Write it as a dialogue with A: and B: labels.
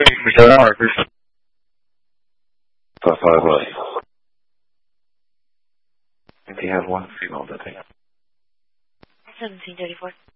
A: 7 markers.
B: 5 right. If you have one female, I think.
C: 1734.